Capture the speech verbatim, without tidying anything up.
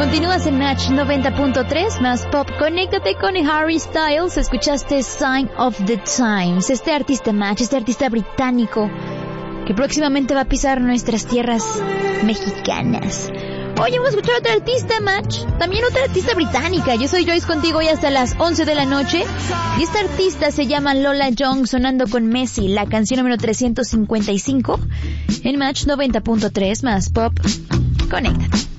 Continúas en Match noventa punto tres, más pop. Conéctate con Harry Styles. Escuchaste Sign of the Times. Este artista Match, este artista británico que próximamente va a pisar nuestras tierras mexicanas. Oye, vamos a escuchar otra artista Match, también otra artista británica. Yo soy Joyce contigo hoy hasta las once de la noche. Y esta artista se llama Lola Young, sonando con Messi, la canción número trescientos cincuenta y cinco en Match noventa punto tres, más pop. Conéctate.